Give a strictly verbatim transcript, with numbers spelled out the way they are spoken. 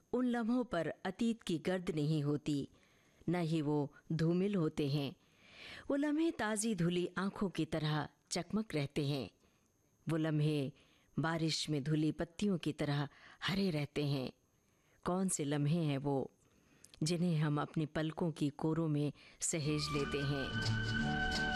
उन लम्हों पर अतीत की गर्द नहीं होती, न ही वो धूमिल होते हैं। वो लम्हे ताज़ी धुली आँखों की तरह चकमक रहते हैं। वो लम्हे बारिश में धुली पत्तियों की तरह हरे रहते हैं। कौन से लम्हे हैं वो जिन्हें हम अपनी पलकों की कोरों में सहेज लेते हैं।